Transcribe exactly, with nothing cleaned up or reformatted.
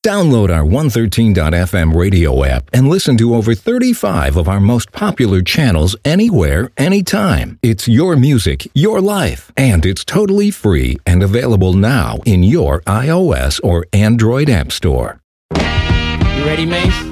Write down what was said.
Download our one thirteen dot f m radio app and listen to over thirty-five of our most popular channels anywhere, anytime. It's your music, your life, and it's totally free and available now in your iOS or Android app store. You ready, Mace?